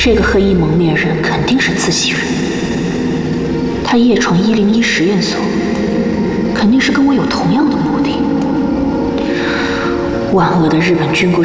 这个黑衣蒙面人肯定是自己人，他夜闯101实验所，肯定是跟我有同样的目的。万恶的日本军国